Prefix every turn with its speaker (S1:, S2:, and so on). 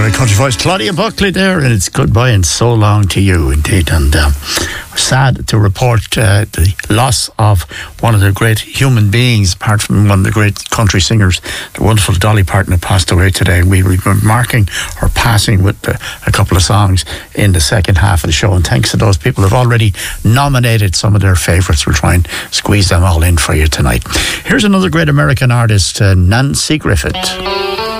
S1: great country voice, Claudia Buckley there, and it's goodbye and so long to you indeed. And sad to report the loss of one of the great human beings, apart from one of the great country singers, the wonderful Dolly Parton, had passed away today. And we were marking her passing with a couple of songs in the second half of the show. And thanks to those people who've already nominated some of their favourites. We'll try and squeeze them all in for you tonight. Here's another great American artist, Nancy Griffith.